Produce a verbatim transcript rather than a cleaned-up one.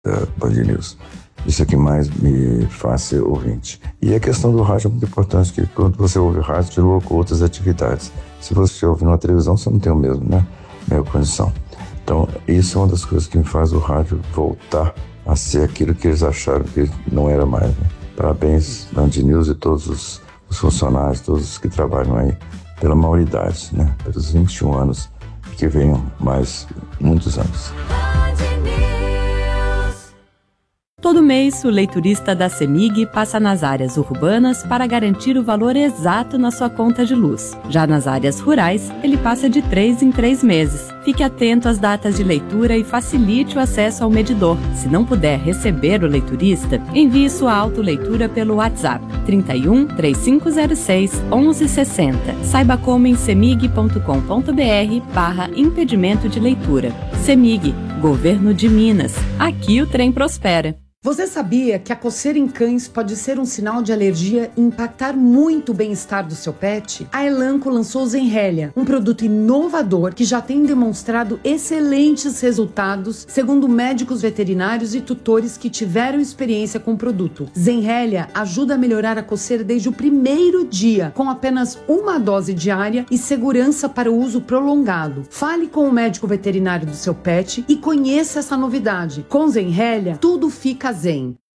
da Band News. Isso é que mais me faz ser ouvinte. E a questão do rádio é muito importante, que quando você ouve rádio, você ouve outras atividades. Se você ouve na televisão, você não tem o mesmo, né? A mesma condição. Então, isso é uma das coisas que me faz o rádio voltar a ser aquilo que eles acharam que não era mais, né? Parabéns, Band News e todos os, os funcionários, todos os que trabalham aí pela maioridade, né? Pelos vinte e um anos, que venham mais muitos anos. Todo mês, o leiturista da CEMIG passa nas áreas urbanas para garantir o valor exato na sua conta de luz. Já nas áreas rurais, ele passa de três em três meses. Fique atento às datas de leitura e facilite o acesso ao medidor. Se não puder receber o leiturista, envie sua autoleitura pelo WhatsApp trinta e um, trinta e cinco zero seis, onze sessenta. Saiba como em cemig ponto com ponto br barra impedimento de leitura. CEMIG, Governo de Minas. Aqui o trem prospera. Você sabia que a coceira em cães pode ser um sinal de alergia e impactar muito o bem-estar do seu pet? A Elanco lançou Zenrelia, um produto inovador que já tem demonstrado excelentes resultados, segundo médicos veterinários e tutores que tiveram experiência com o produto. Zenrelia ajuda a melhorar a coceira desde o primeiro dia, com apenas uma dose diária e segurança para o uso prolongado. Fale com o médico veterinário do seu pet e conheça essa novidade. Com Zenrelia, tudo fica zen.